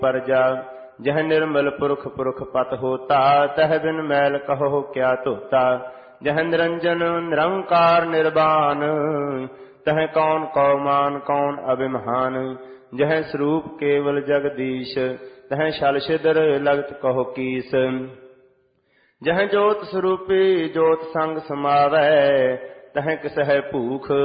परजा। जह निर्मल पुरख पुरख पत होता, तह बिन मैल कहो क्या धोता। जह निरंजन निरंकार निर्वाण, तह कौन कौमान कौन अभिमान। जह स्वरूप केवल जगदीश, तह छल छिद्र लगत कहो कीस। जह जोत स्वरूपी जोत संग समावै, तह किसह भूख